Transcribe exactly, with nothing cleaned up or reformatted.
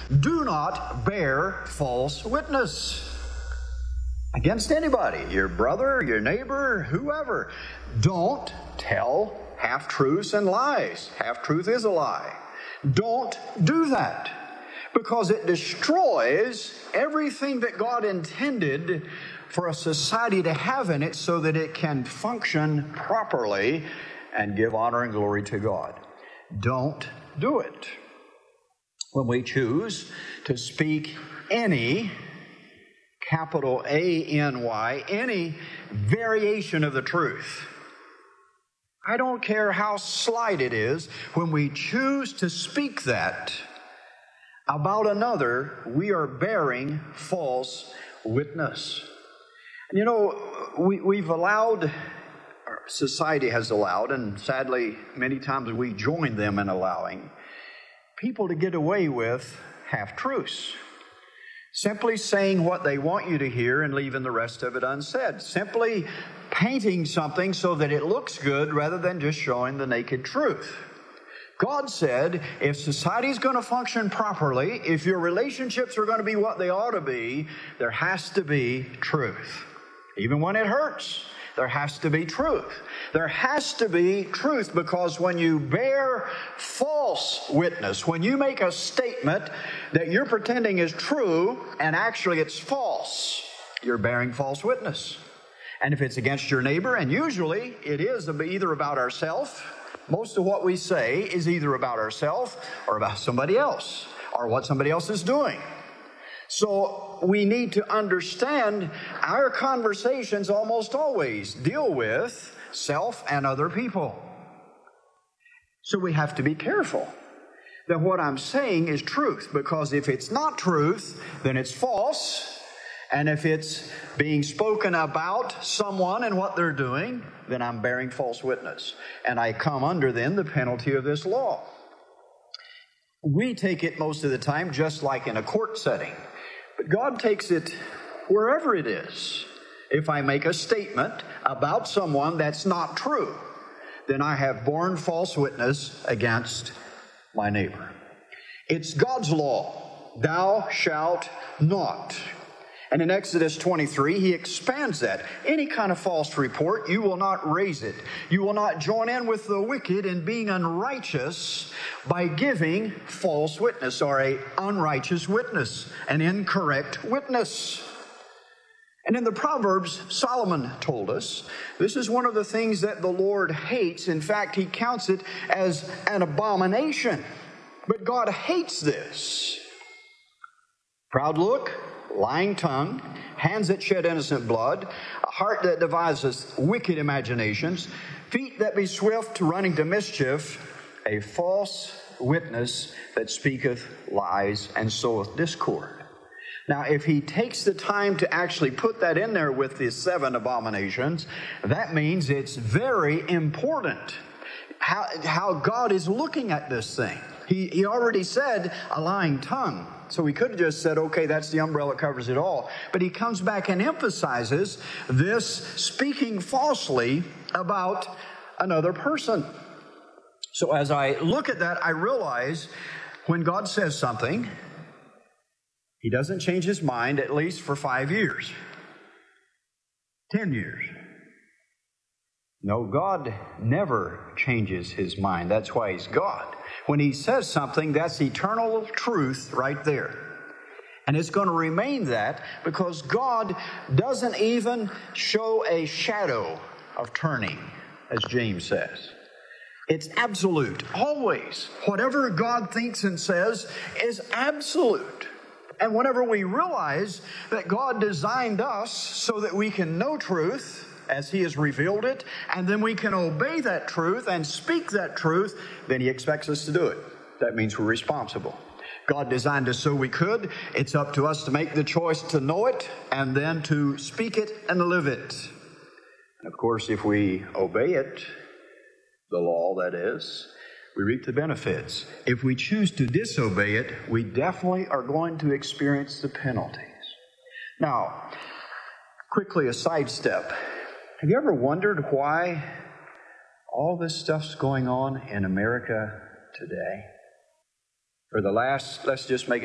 Do not bear false witness against anybody, your brother, your neighbor, whoever. Don't tell half-truths and lies. Half-truth is a lie. Don't do that, because it destroys everything that God intended for a society to have in it so that it can function properly and give honor and glory to God. Don't do it. When we choose to speak any, capital A N Y, any variation of the truth, I don't care how slight it is, when we choose to speak that about another, we are bearing false witness. And you know, we, we've allowed, our society has allowed, and sadly, many times we join them in allowing, people to get away with half-truths. Simply saying what they want you to hear and leaving the rest of it unsaid. Simply painting something so that it looks good rather than just showing the naked truth. God said, if society is going to function properly, if your relationships are going to be what they ought to be, there has to be truth. Even when it hurts, there has to be truth. There has to be truth, because when you bear false witness, when you make a statement that you're pretending is true and actually it's false, you're bearing false witness. And if it's against your neighbor, and usually it is either about ourselves, most of what we say is either about ourselves or about somebody else, or what somebody else is doing. So we need to understand our conversations almost always deal with self and other people. So we have to be careful that what I'm saying is truth, because if it's not truth, then it's false. And if it's being spoken about someone and what they're doing, then I'm bearing false witness. And I come under then the penalty of this law. We take it most of the time just like in a court setting. But God takes it wherever it is. If I make a statement about someone that's not true, then I have borne false witness against my neighbor. It's God's law. Thou shalt not. And in Exodus twenty-three, He expands that. Any kind of false report, you will not raise it. You will not join in with the wicked in being unrighteous by giving false witness, or a unrighteous witness, an incorrect witness. And in the Proverbs, Solomon told us, this is one of the things that the Lord hates. In fact, He counts it as an abomination. But God hates this. Proud look, lying tongue, hands that shed innocent blood, a heart that devises wicked imaginations, feet that be swift to running to mischief, a false witness that speaketh lies and soweth discord. Now, if he takes the time to actually put that in there with the seven abominations, that means it's very important how, how God is looking at this thing. He, he already said a lying tongue. So we could have just said, okay, that's the umbrella that covers it all. But he comes back and emphasizes this speaking falsely about another person. So as I look at that, I realize when God says something, He doesn't change His mind, at least for five years. Ten years. No, God never changes His mind. That's why He's God. When He says something, that's eternal truth right there. And it's going to remain that, because God doesn't even show a shadow of turning, as James says. It's absolute, always. Whatever God thinks and says is absolute. And whenever we realize that God designed us so that we can know truth as He has revealed it, and then we can obey that truth and speak that truth, then He expects us to do it. That means we're responsible. God designed us so we could. It's up to us to make the choice to know it and then to speak it and live it. And of course, if we obey it, the law that is, we reap the benefits. If we choose to disobey it, we definitely are going to experience the penalties. Now, quickly a sidestep. Have you ever wondered why all this stuff's going on in America today? For the last, let's just make it